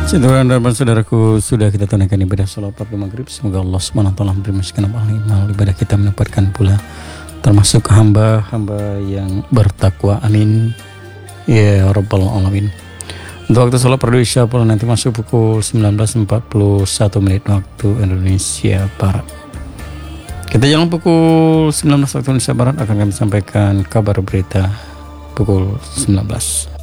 Saudara dan saudaraku, sudah kita tunaikan ibadah sholat fardu maghrib. Semoga Allah SWT memberi masukan amal ibadah kita, menempatkan pula termasuk hamba-hamba yang bertakwa. Amin ya rabbal alamin. Untuk waktu sholat fardu isya pula nanti masuk pukul 19.41 menit waktu Indonesia Barat. Kita jalan pukul 19 waktu Indonesia Barat, akan kami sampaikan kabar berita pukul 19.